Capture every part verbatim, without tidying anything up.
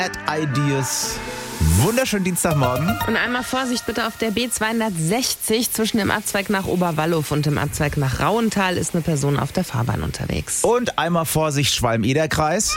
Bad Ideas. Wunderschönen Dienstagmorgen. Und einmal Vorsicht bitte auf der B zweihundertsechzig zwischen dem Abzweig nach Oberwallow und dem Abzweig nach Rauental ist eine Person auf der Fahrbahn unterwegs. Und einmal Vorsicht, Schwalm-Eder-Kreis.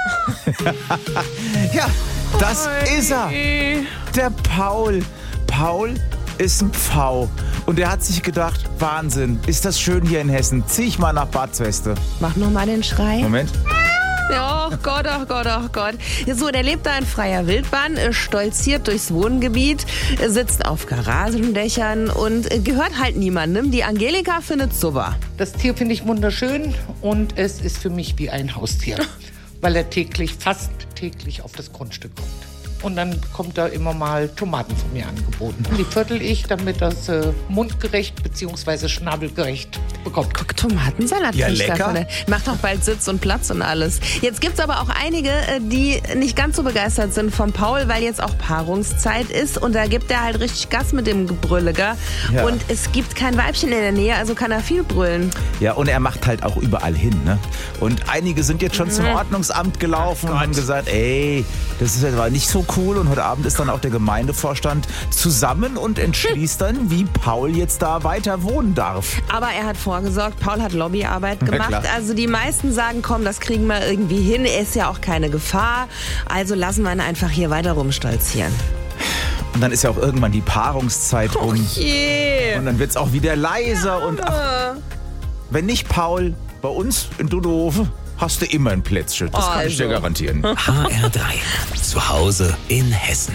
Ja, das Oi. ist er. Der Paul. Paul ist ein Pfau. Und er hat sich gedacht, Wahnsinn, ist das schön hier in Hessen. Zieh ich mal nach Bad Zweste. Mach noch mal den Schrei. Moment. Oh Gott, oh Gott, oh Gott. So, der lebt da in freier Wildbahn, stolziert durchs Wohngebiet, sitzt auf Garagendächern und gehört halt niemandem. Die Angelika findet's super. Das Tier finde ich wunderschön und es ist für mich wie ein Haustier, weil er täglich, fast täglich auf das Grundstück kommt. Und dann kommt da immer mal Tomaten von mir angeboten. Die viertel ich, damit das äh, mundgerecht bzw. schnabelgerecht bekommt. Guck, Tomatensalat Ja, kriegt lecker. davon. Macht doch bald Sitz und Platz und alles. Jetzt gibt's aber auch einige, äh, die nicht ganz so begeistert sind vom Paul, weil jetzt auch Paarungszeit ist und da gibt er halt richtig Gas mit dem Gebrülle, gell? Ja. Und es gibt kein Weibchen in der Nähe, also kann er viel brüllen. Ja, und er macht halt auch überall hin, ne? Und einige sind jetzt schon zum Ordnungsamt gelaufen und haben gesagt, ey, das ist aber nicht so cool. Und heute Abend ist dann auch der Gemeindevorstand zusammen und entschließt dann, wie Paul jetzt da weiter wohnen darf. Aber er hat vorgesorgt, Paul hat Lobbyarbeit Na gemacht. klar. Also die meisten sagen, komm, das kriegen wir irgendwie hin, er ist ja auch keine Gefahr. Also lassen wir ihn einfach hier weiter rumstolzieren. Und dann ist ja auch irgendwann die Paarungszeit um. Je. Und dann wird's auch wieder leiser. Und ach, wenn nicht Paul, bei uns in Dudehofe hast du immer ein Plätzchen. Das kann ich dir Also. garantieren. H R drei. Zu Hause in Hessen.